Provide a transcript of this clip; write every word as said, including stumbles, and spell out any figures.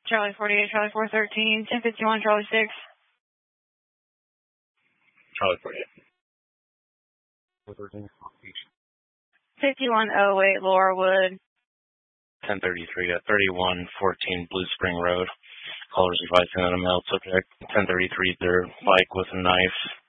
Charlie forty-eight, Charlie four thirteen, ten fifty-one, Charlie six. Charlie forty-eight. four thirteen. fifty-one oh eight, Laura Wood. ten thirty-three at thirty-one fourteen Blue Spring Road. Callers advising on a male subject. ten thirty-three, their bike with a knife.